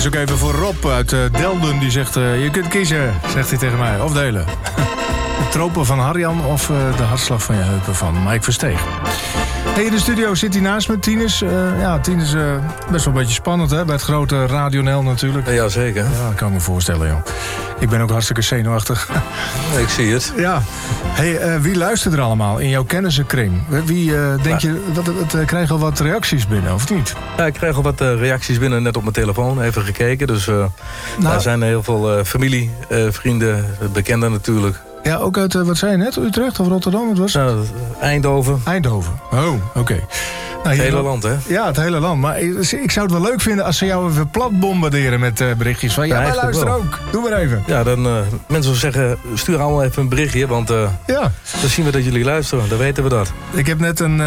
is ook even voor Rob uit Delden. Die zegt, je kunt kiezen, zegt hij tegen mij. Of delen. De tropen van Harjan of de hartslag van je heupen van Mike Versteeg. Hey, in de studio zit hij naast me, Tinus. Tinus, best wel een beetje spannend, hè? Bij het grote Radio NL natuurlijk. Ja, zeker. Ja, dat kan ik me voorstellen, joh. Ik ben ook hartstikke zenuwachtig. Ik zie het. Ja. Hey, wie luistert er allemaal in jouw kennissenkring? Wie denk je, krijg je al wat reacties binnen, of niet? Ja, ik krijg al wat reacties binnen, net op mijn telefoon. Even gekeken, dus daar zijn heel veel familie, vrienden, bekenden natuurlijk. Ja, ook uit, wat zei je net, Utrecht of Rotterdam? Het was Eindhoven. Eindhoven, oh, oké. Nou, het hele land, hè? Ja, het hele land. Maar ik zou het wel leuk vinden als ze jou even plat bombarderen met berichtjes van... Ja, wij luisteren ook. Doe maar even. Ja, dan mensen zeggen, stuur allemaal even een berichtje, want dan zien we dat jullie luisteren. Dan weten we dat. Ik heb net een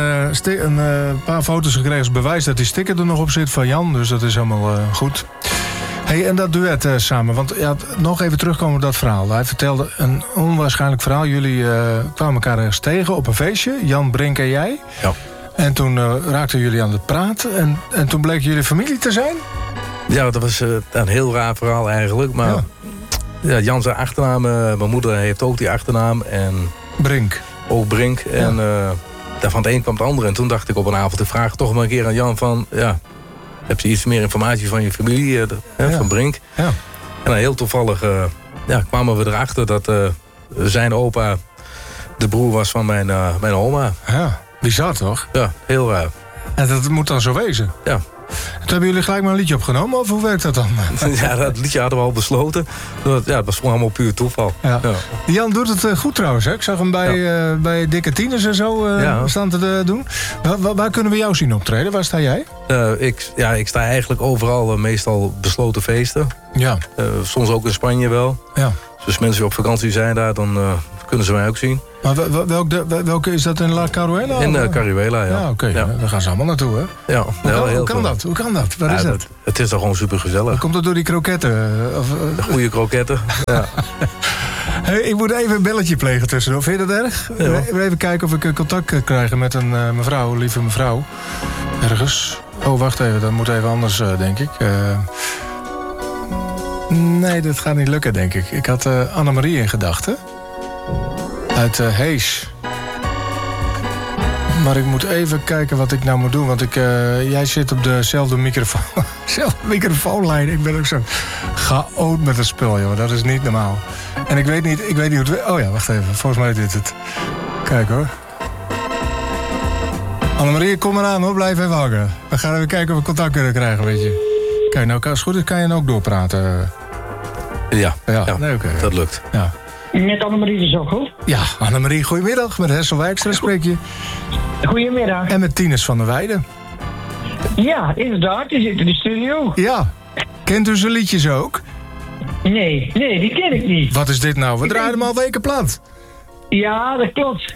paar foto's gekregen als bewijs dat die sticker er nog op zit van Jan. Dus dat is helemaal goed. Hey, en dat duet samen, want nog even terugkomen op dat verhaal. Hij vertelde een onwaarschijnlijk verhaal. Jullie kwamen elkaar ergens tegen op een feestje, Jan, Brink en jij. Ja. En toen raakten jullie aan het praten en toen bleken jullie familie te zijn? Ja, dat was een heel raar verhaal eigenlijk. Maar ja, Jan zijn achternaam, mijn moeder heeft ook die achternaam. En Brink. Ook Brink. Ja. En van het een kwam het ander. En toen dacht ik op een avond, ik vraag toch maar een keer aan Jan van... Ja, heb je iets meer informatie van je familie, van Brink? Ja. En dan heel toevallig kwamen we erachter dat zijn opa de broer was van mijn oma. Ja, bizar toch? Ja, heel raar. En dat moet dan zo wezen? Ja. Toen hebben jullie gelijk maar een liedje opgenomen, of hoe werkt dat dan? Ja, dat liedje hadden we al besloten. Dat was gewoon allemaal puur toeval. Ja. Ja. Jan doet het goed trouwens, hè? Ik zag hem bij Dikke Tieners en zo staan te doen. Waar kunnen we jou zien optreden? Waar sta jij? Ik sta eigenlijk overal, meestal besloten feesten. Ja. Soms ook in Spanje wel. Ja. Dus als mensen die op vakantie zijn daar, dan kunnen ze mij ook zien. Maar welke is dat in La Caruela? In Caruela, ja. Ja, oké. Daar gaan ze allemaal naartoe, hè? Ja. Hoe kan dat? Waar is dat? Het is toch gewoon super gezellig. Komt dat door die kroketten? De goede kroketten, ja. Hey, ik moet even een belletje plegen tussendoor. Vind je dat erg? Ja. Even kijken of ik contact kan krijgen met een lieve mevrouw. Ergens. Oh, wacht even. Dat moet even anders, denk ik. Nee, dat gaat niet lukken, denk ik. Ik had Annemarie in gedachten. Uit Hees. Maar ik moet even kijken wat ik nou moet doen. Want jij zit op dezelfde microfoonlijn. Ik ben ook zo chaot met het spul, joh. Dat is niet normaal. En ik weet niet hoe het... Oh ja, wacht even. Volgens mij is dit het. Kijk hoor. Annemarie, kom maar aan hoor. Blijf even hangen. We gaan even kijken of we contact kunnen krijgen, weet je. Kijk, nou, als het goed is, kan je dan ook doorpraten. Ja. Nee, okay. Dat lukt. Ja. Met Annemarie is ook goed. Ja, Annemarie, goedemiddag. Met Hessel Wijkstra spreek je. Goedemiddag. En met Tinus van der Weijden. Ja, inderdaad. Die zit in de studio. Ja. Kent u zijn liedjes ook? Nee, die ken ik niet. Wat is dit nou? We draaien hem al weken plat. Ja, dat klopt.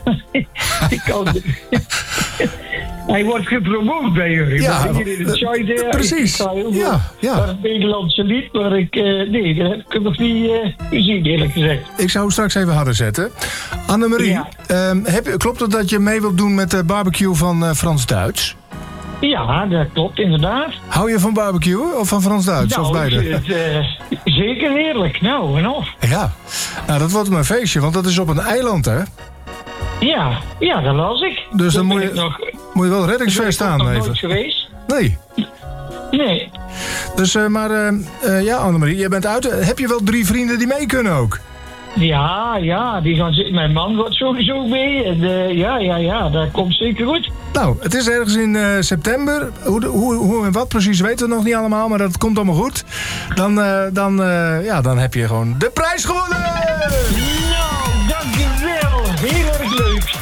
Hij wordt gepromoot bij jullie. Ja, in het site, precies. Maar het Nederlandse lied, maar dat heb ik nog niet gezien, eerlijk gezegd. Ik zou hem straks even harder zetten. Annemarie, klopt het dat je mee wilt doen met de barbecue van Frans-Duits? Ja, dat klopt, inderdaad. Hou je van barbecue of van Frans-Duits? Nou, of beide? Zeker heerlijk. Nou, en of. Ja, nou, dat wordt mijn feestje, want dat is op een eiland, hè? Ja, dat las ik. Dus dan moet je wel reddingsvest aan even. Ben je nooit geweest? Nee. Dus, Annemarie, jij bent uit. Heb je wel 3 vrienden die mee kunnen ook? Ja, die gaan zitten. Mijn man gaat sowieso mee. En dat komt zeker goed. Nou, het is ergens in september. Hoe en wat precies weten we nog niet allemaal, maar dat komt allemaal goed. Dan heb je gewoon de prijs gewonnen! Nou, dankjewel. Heel erg leuk.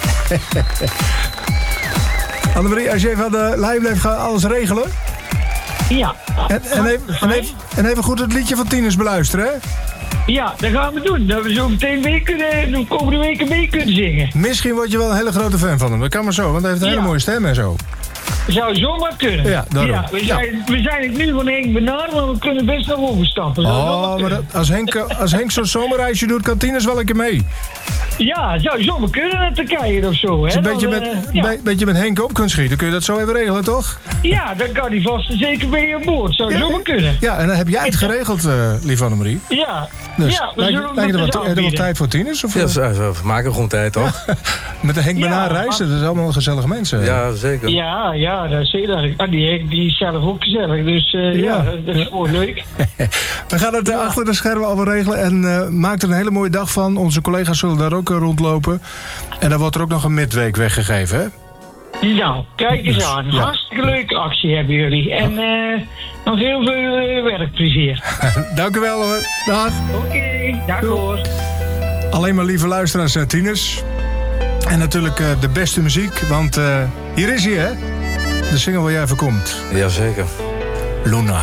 Annemarie, als je even aan de lijn blijft, gaan alles regelen. Ja. En even goed het liedje van Tinus beluisteren, hè? Ja, dat gaan we doen. Dat we zo meteen de komende weken mee kunnen zingen. Misschien word je wel een hele grote fan van hem. Dat kan maar zo, want hij heeft een hele mooie stem en zo. Zou zomaar kunnen. Ja, daarom. Ja, we zijn het nu van Henk benaderd, maar we kunnen best nog overstappen. Maar als Henk zo'n zomerreisje doet, kan Tinus wel een keer mee. Ja, zou zomaar kunnen naar Turkije of zo. Hè? Als je beetje met Henk op kunt schieten, kun je dat zo even regelen, toch? Ja, dan kan hij vast en zeker bij je aan boord. Zou zomaar kunnen. Ja, en dan heb jij het geregeld, lieve Annemarie. Ja. Dus ja, lijkt er wel tijd voor Tinus? Of? Ja, we maken gewoon tijd, toch? Met de Henk Benaar reizen, dat zijn allemaal gezellige mensen. Ja, zeker. Ja, dat zie je dat. Die Henk die is zelf ook gezellig, dus dat is gewoon leuk. We gaan het achter de schermen allemaal regelen en maak er een hele mooie dag van. Onze collega's zullen daar ook rondlopen. En dan wordt er ook nog een midweek weggegeven, hè? Nou, kijk eens aan. Ja. Hartstikke leuke actie hebben jullie. En nog heel veel werkplezier. Dank u wel hoor. Dag. Oké, dag hoor. Alleen maar lieve luisteraars en tieners. En natuurlijk de beste muziek, want hier is hij, hè? De single waar jij voor komt. Jazeker. Luna.